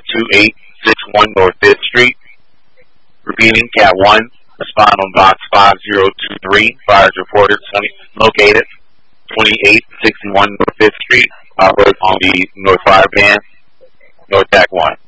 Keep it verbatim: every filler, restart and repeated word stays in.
two eight six one North fifth Street. Repeating, Cat one, respond on box five zero two three. Fires reported twenty, located twenty-eight sixty-one North fifth Street. Operate on the North Fire Band. North Tac one.